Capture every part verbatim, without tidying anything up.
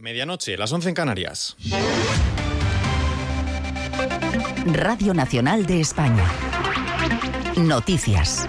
Medianoche, las once en Canarias. Radio Nacional de España. Noticias.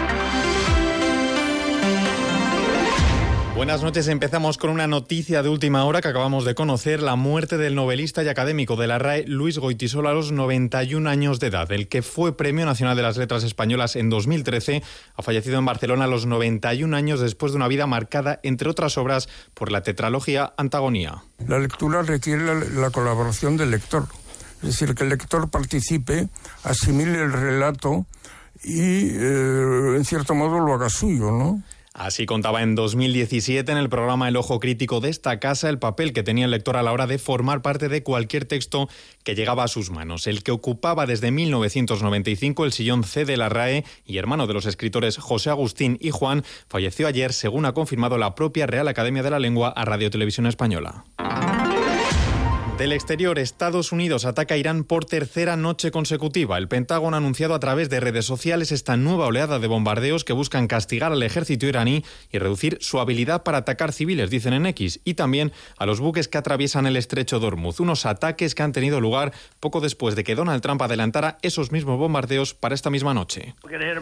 Buenas noches, empezamos con una noticia de última hora que acabamos de conocer, la muerte del novelista y académico de la R A E, Luis Goytisolo, a los noventa y un años de edad. El que fue Premio Nacional de las Letras Españolas en dos mil trece ha fallecido en Barcelona a los noventa y un años después de una vida marcada, entre otras obras, por la tetralogía Antagonía. La lectura requiere la, la colaboración del lector, es decir, que el lector participe, asimile el relato y, eh, en cierto modo, lo haga suyo, ¿no? Así contaba en dos mil diecisiete en el programa El Ojo Crítico de esta casa el papel que tenía el lector a la hora de formar parte de cualquier texto que llegaba a sus manos. El que ocupaba desde mil novecientos noventa y cinco el sillón C de la R A E y hermano de los escritores José Agustín y Juan, falleció ayer, según ha confirmado la propia Real Academia de la Lengua a Radio Televisión Española. Del exterior, Estados Unidos ataca a Irán por tercera noche consecutiva. El Pentágono ha anunciado a través de redes sociales esta nueva oleada de bombardeos que buscan castigar al ejército iraní y reducir su habilidad para atacar civiles, dicen en X, y también a los buques que atraviesan el estrecho de Hormuz. Unos ataques que han tenido lugar poco después de que Donald Trump adelantara esos mismos bombardeos para esta misma noche.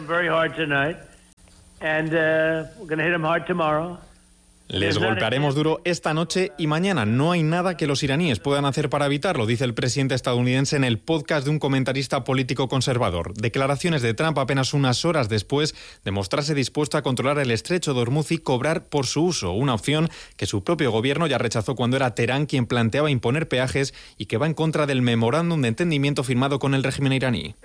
Les golpearemos duro esta noche y mañana. No hay nada que los iraníes puedan hacer para evitarlo, dice el presidente estadounidense en el podcast de un comentarista político conservador. Declaraciones de Trump apenas unas horas después de mostrarse dispuesto a controlar el estrecho de Hormuz y cobrar por su uso, una opción que su propio gobierno ya rechazó cuando era Teherán quien planteaba imponer peajes y que va en contra del memorándum de entendimiento firmado con el régimen iraní.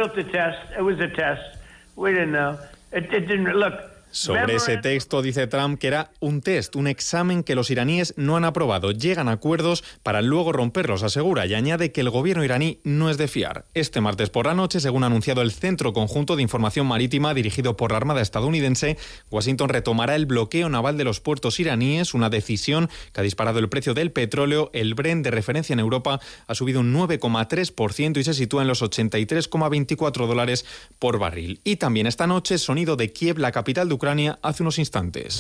Sobre ese texto dice Trump que era un test, un examen que los iraníes no han aprobado. Llegan a acuerdos para luego romperlos, asegura, y añade que el gobierno iraní no es de fiar. Este martes por la noche, según ha anunciado el Centro Conjunto de Información Marítima dirigido por la Armada estadounidense, Washington retomará el bloqueo naval de los puertos iraníes, una decisión que ha disparado el precio del petróleo. El Brent de referencia en Europa ha subido un nueve coma tres por ciento y se sitúa en los ochenta y tres coma veinticuatro dólares por barril. Y también esta noche, sonido de Kiev, la capital de Ucrania, hace unos instantes.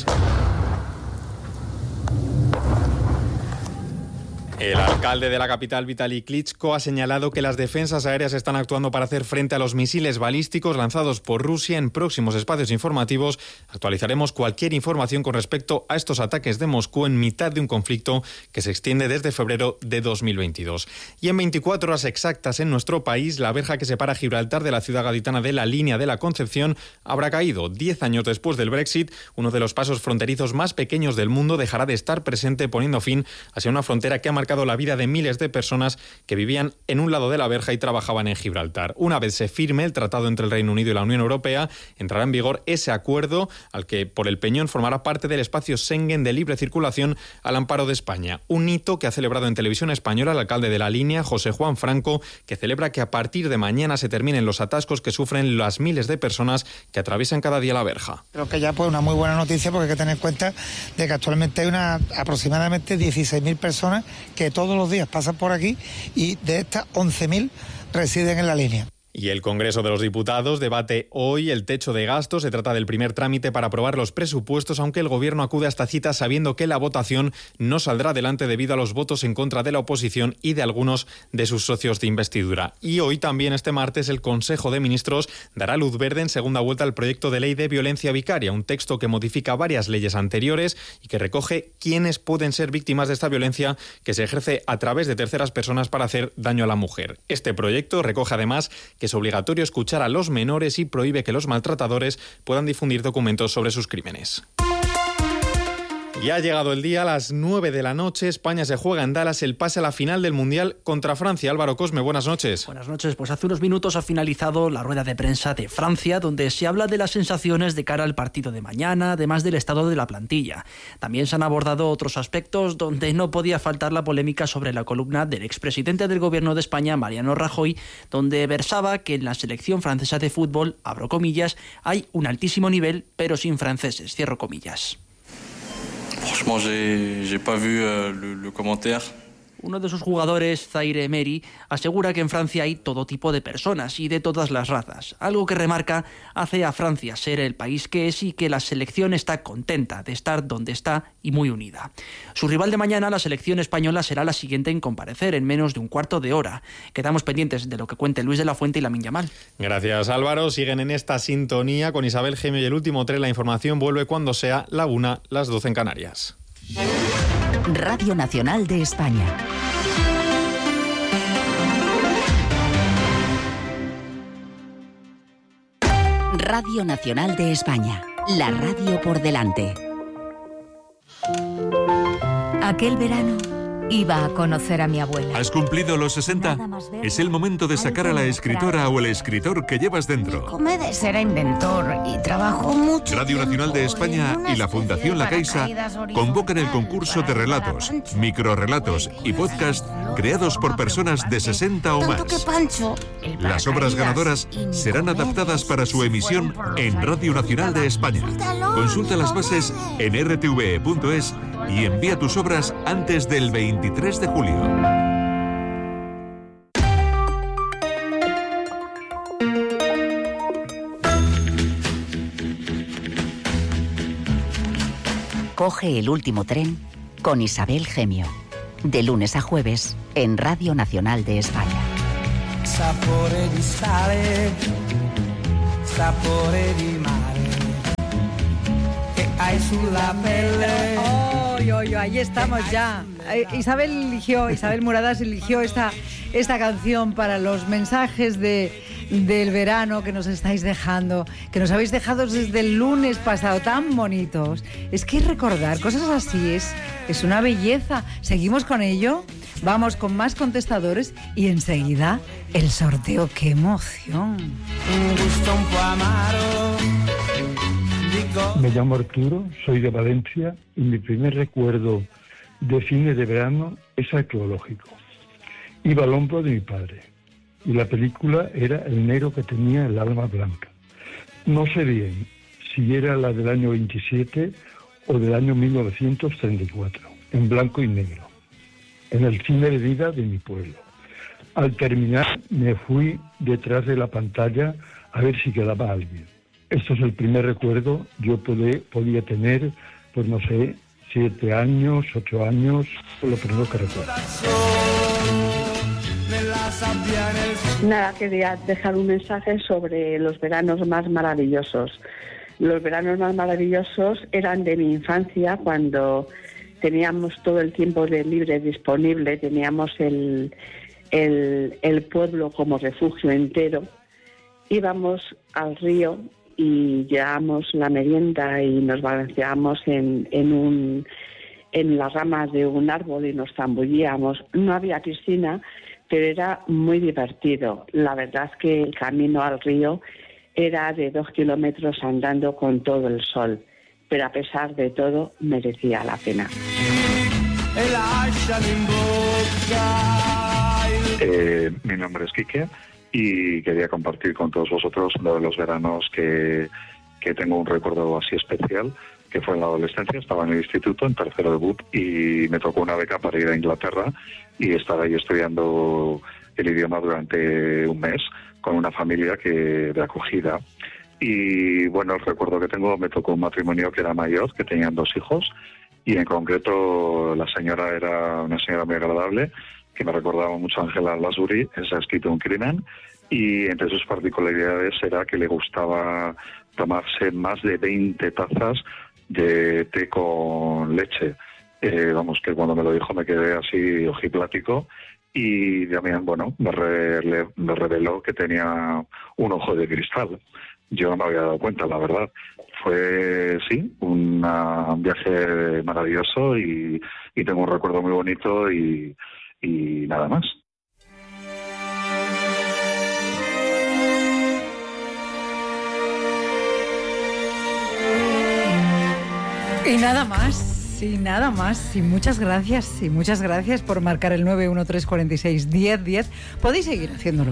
El alcalde de la capital, Vitaly Klitschko, ha señalado que las defensas aéreas están actuando para hacer frente a los misiles balísticos lanzados por Rusia en próximos espacios informativos. Actualizaremos cualquier información con respecto a estos ataques de Moscú en mitad de un conflicto que se extiende desde febrero de dos mil veintidós. Y en veinticuatro horas exactas en nuestro país, la verja que separa Gibraltar de la ciudad gaditana de la Línea de la Concepción habrá caído. Diez años después del Brexit, uno de los pasos fronterizos más pequeños del mundo dejará de estar presente, poniendo fin hacia una frontera que ha marcado la vida de miles de personas que vivían en un lado de la verja y trabajaban en Gibraltar. Una vez se firme el tratado entre el Reino Unido y la Unión Europea, entrará en vigor ese acuerdo al que por el Peñón formará parte del espacio Schengen de libre circulación al amparo de España. Un hito que ha celebrado en televisión española el alcalde de la Línea, José Juan Franco, que celebra que a partir de mañana se terminen los atascos que sufren las miles de personas que atraviesan cada día la verja. Creo que ya pues una muy buena noticia, porque hay que tener en cuenta de que actualmente hay una aproximadamente dieciséis mil personas que todos los días pasan por aquí y de estas once mil residen en la línea. Y el Congreso de los Diputados debate hoy el techo de gastos. Se trata del primer trámite para aprobar los presupuestos, aunque el Gobierno acude a esta cita sabiendo que la votación no saldrá adelante debido a los votos en contra de la oposición y de algunos de sus socios de investidura. Y hoy también, este martes, el Consejo de Ministros dará luz verde en segunda vuelta al proyecto de ley de violencia vicaria, un texto que modifica varias leyes anteriores y que recoge quiénes pueden ser víctimas de esta violencia que se ejerce a través de terceras personas para hacer daño a la mujer. Este proyecto recoge además que es obligatorio escuchar a los menores y prohíbe que los maltratadores puedan difundir documentos sobre sus crímenes. Ya ha llegado el día, a las nueve de la noche, España se juega en Dallas el pase a la final del Mundial contra Francia. Álvaro Cosme, buenas noches. Buenas noches, pues hace unos minutos ha finalizado la rueda de prensa de Francia, donde se habla de las sensaciones de cara al partido de mañana, además del estado de la plantilla. También se han abordado otros aspectos donde no podía faltar la polémica sobre la columna del expresidente del Gobierno de España, Mariano Rajoy, donde versaba que en la selección francesa de fútbol, abro comillas, hay un altísimo nivel, pero sin franceses, cierro comillas. Franchement, j'ai, j'ai pas vu euh, le, le commentaire. Uno de sus jugadores, Zaire Emery, asegura que en Francia hay todo tipo de personas y de todas las razas, algo que remarca hace a Francia ser el país que es y que la selección está contenta de estar donde está y muy unida. Su rival de mañana, la selección española, será la siguiente en comparecer en menos de un cuarto de hora. Quedamos pendientes de lo que cuente Luis de la Fuente y Lamine Yamal. Gracias, Álvaro. Siguen en esta sintonía con Isabel Gemio y el último tren. La información vuelve cuando sea la una, las doce en Canarias. Radio Nacional de España. Radio Nacional de España. La radio por delante. Aquel verano iba a conocer a mi abuela. ¿Has cumplido los sesenta? Es el momento de sacar a la escritora o el escritor que llevas dentro. Comedes era inventor y trabajó mucho. Radio Nacional de España y la Fundación La Caixa convocan el concurso de relatos, microrrelatos y podcast creados por personas de sesenta o más. Las obras ganadoras serán adaptadas para su emisión en Radio Nacional de España. Consulta las bases en r t v e punto es y envía tus obras antes del veintitrés de julio. Coge el último tren con Isabel Gemio. De lunes a jueves en Radio Nacional de España. Sapore di sale, sapore di mare, che hai sulla pelle. Oh, yo, yo, ahí estamos ya. Eh, Isabel eligió, Isabel Muradas eligió esta, esta canción para los mensajes de, del verano que nos estáis dejando, que nos habéis dejado desde el lunes pasado, tan bonitos. Es que recordar cosas así es, es una belleza. Seguimos con ello, vamos con más contestadores y enseguida el sorteo. ¡Qué emoción! Un gusto un po' amaro. Me llamo Arturo, soy de Valencia y mi primer recuerdo de cine de verano es arqueológico. Iba al hombro de mi padre y la película era El negro que tenía el alma blanca. No sé bien si era la del año veintisiete o del año mil novecientos treinta y cuatro, en blanco y negro, en el cine de vida de mi pueblo. Al terminar me fui detrás de la pantalla a ver si quedaba alguien. Esto es el primer recuerdo. Yo podé, podía tener, pues no sé, siete años, ocho años, lo primero que recuerdo. Nada, quería dejar un mensaje sobre los veranos más maravillosos. Los veranos más maravillosos eran de mi infancia, cuando teníamos todo el tiempo de libre disponible, teníamos el, el, el pueblo como refugio entero. Íbamos al río y llevábamos la merienda y nos balanceábamos en, en, un, en las ramas de un árbol y nos zambullíamos. No había piscina, pero era muy divertido. La verdad es que el camino al río era de dos kilómetros andando con todo el sol, pero a pesar de todo merecía la pena. Eh, mi nombre es Quique y quería compartir con todos vosotros uno de los veranos que, que tengo un recuerdo así especial, que fue en la adolescencia. Estaba en el instituto, en tercero de B U P, y me tocó una beca para ir a Inglaterra y estar ahí estudiando el idioma durante un mes con una familia que de acogida. Y bueno, el recuerdo que tengo, me tocó un matrimonio que era mayor, que tenían dos hijos, y en concreto la señora era una señora muy agradable, que me recordaba mucho a Ángela Lansbury. Se ha escrito Un crimen, y entre sus particularidades era que le gustaba tomarse más de veinte tazas de té con leche. Eh, vamos, que cuando me lo dijo me quedé así ojiplático, y también, bueno, me, re, le, me reveló que tenía un ojo de cristal. Yo no me había dado cuenta, la verdad. Fue, sí, una, un viaje maravilloso y, y tengo un recuerdo muy bonito y, y nada más. Y nada más, y nada más, y muchas gracias, y muchas gracias por marcar el nueve uno tres cuatro seis, diez diez. Podéis seguir haciéndolo,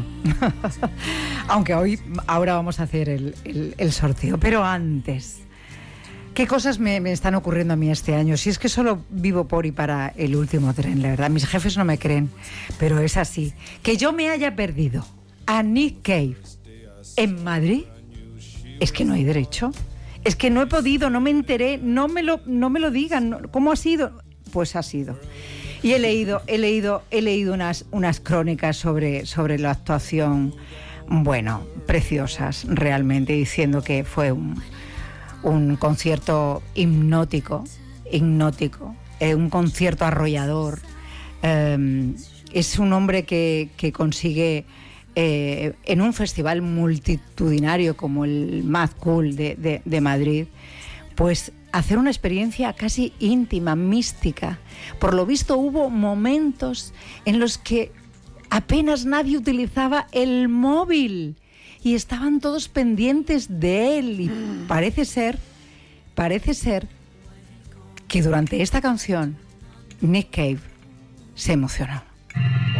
aunque hoy, ahora vamos a hacer el, el, el sorteo, pero antes, ¿Qué cosas me, me están ocurriendo a mí este año? Si es que solo vivo por y para el último tren, la verdad. Mis jefes no me creen, pero es así. Que yo me haya perdido a Nick Cave en Madrid, es que no hay derecho. Es que no he podido, no me enteré, no me lo, no me lo digan. ¿Cómo ha sido? Pues ha sido. Y he leído, he leído, he leído unas, unas crónicas sobre, sobre la actuación, bueno, preciosas, realmente, diciendo que fue un... un concierto hipnótico, hipnótico, eh, un concierto arrollador. Eh, es un hombre que, que consigue, eh, en un festival multitudinario como el Mad Cool de, de, de Madrid, pues hacer una experiencia casi íntima, mística. Por lo visto hubo momentos en los que apenas nadie utilizaba el móvil. Y estaban todos pendientes de él. Y parece ser, parece ser que durante esta canción Nick Cave se emocionó.